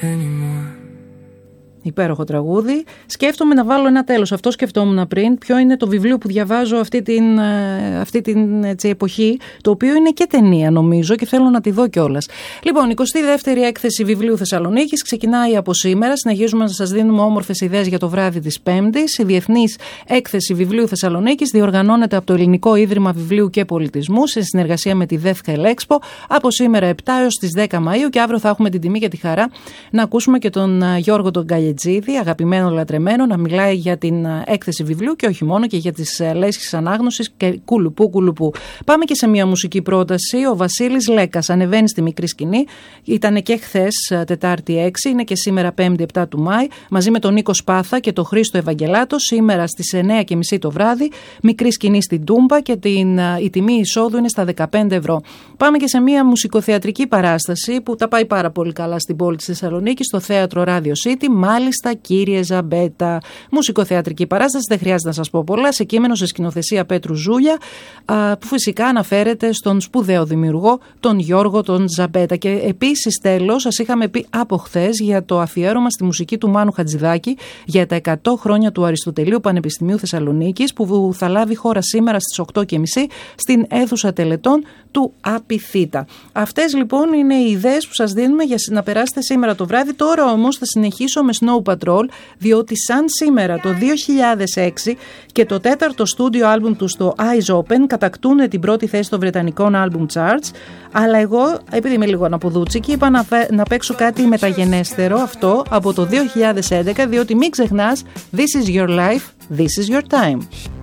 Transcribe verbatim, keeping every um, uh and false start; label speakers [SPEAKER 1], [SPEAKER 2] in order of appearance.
[SPEAKER 1] anymore.
[SPEAKER 2] Υπέροχο τραγούδι. Σκέφτομαι να βάλω ένα τέλος. Αυτό σκεφτόμουν πριν. Ποιο είναι το βιβλίο που διαβάζω αυτή την, αυτή την έτσι, εποχή, το οποίο είναι και ταινία νομίζω και θέλω να τη δω κιόλας. Λοιπόν, εικοστή δεύτερη έκθεση βιβλίου Θεσσαλονίκης ξεκινάει από σήμερα. Συνεχίζουμε να σας δίνουμε όμορφες ιδέες για το βράδυ της Πέμπτης. Η Διεθνής Έκθεση Βιβλίου Θεσσαλονίκης διοργανώνεται από το Ελληνικό Ίδρυμα Βιβλίου και Πολιτισμού σε συνεργασία με τη Deathhell Expo από σήμερα επτά έως τις δέκα Μαΐου, και αύριο θα έχουμε την τιμή και τη χαρά να ακούσουμε και τον Γιώργο τον Γκαλιετζίδη, αγαπημένο λατρεμένο, να μιλάει για την έκθεση βιβλίου και όχι μόνο, και για τις λέσχες ανάγνωσης και κουλουπού κουλουπού. Πάμε και σε μια μουσική πρόταση. Ο Βασίλης Λέκας ανεβαίνει στη μικρή σκηνή. Ήταν και χθες Τετάρτη έξι, είναι και σήμερα Πέμπτη επτά του Μάη, μαζί με τον Νίκο Σπάθα και τον Χρήστο Ευαγγελάτο, σήμερα στις εννιά και μισή το βράδυ. Μικρή σκηνή στην Τούμπα και την, η τιμή εισόδου είναι στα δεκαπέντε ευρώ. Πάμε και σε μια μουσικοθεατρική παράσταση που τα πάει πάρα πολύ καλά στην πόλη της Θεσσαλονίκης, στο θέατρο Radio City. Μάλιστα, κύριε Ζαμπέτα. Μουσικοθεατρική παράσταση, δεν χρειάζεται να σας πω πολλά. Σε κείμενο σε σκηνοθεσία Πέτρου Ζούλια, που φυσικά αναφέρεται στον σπουδαίο δημιουργό, τον Γιώργο τον Ζαμπέτα. Και επίσης, τέλος, σας είχαμε πει από χθες για το αφιέρωμα στη μουσική του Μάνου Χατζηδάκη για τα εκατό χρόνια του Αριστοτελείου Πανεπιστημίου Θεσσαλονίκης, που θα λάβει χώρα σήμερα στις οκτώ και μισή στην αίθουσα τελετών του Απιθύτα. Αυτές λοιπόν είναι οι ιδέες που σας δίνουμε για να περάσετε σήμερα το βράδυ. Τώρα όμως θα συνεχίσω με Snow Patrol, διότι σαν σήμερα το δύο χιλιάδες έξι και το τέταρτο στούντιο άλμπουμ του στο Eyes Open κατακτούν την πρώτη θέση των βρετανικών album charts, αλλά εγώ, επειδή είμαι λίγο αναποδούτσικη, είπα να, να παίξω κάτι μεταγενέστερο, αυτό από το δύο χιλιάδες έντεκα, διότι μην ξεχνάς, this is your life, this is your time.